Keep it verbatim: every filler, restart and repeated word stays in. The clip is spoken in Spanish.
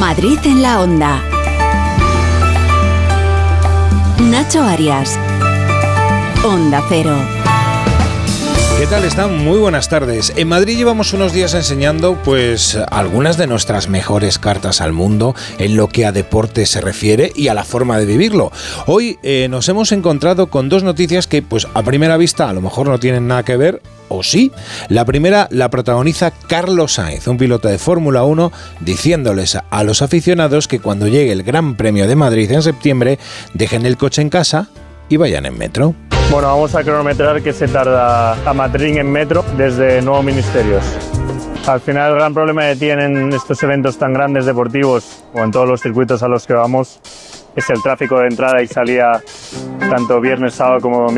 Madrid en la Onda. Nacho Arias. Onda Cero. ¿Qué tal están? Muy buenas tardes. En Madrid llevamos unos días enseñando pues algunas de nuestras mejores cartas al mundo en lo que a deporte se refiere y a la forma de vivirlo. Hoy eh, nos hemos encontrado con dos noticias que pues a primera vista a lo mejor no tienen nada que ver, o sí. La primera la protagoniza Carlos Sainz, un piloto de Fórmula uno, diciéndoles a los aficionados que cuando llegue el Gran Premio de Madrid en septiembre dejen el coche en casa y vayan en metro. Bueno, vamos a cronometrar que se tarda a Madrid en metro desde Nuevos Ministerios. Al final el gran problema que tienen estos eventos tan grandes deportivos, o en todos los circuitos a los que vamos, es el tráfico de entrada y salida, tanto viernes, sábado como domingo.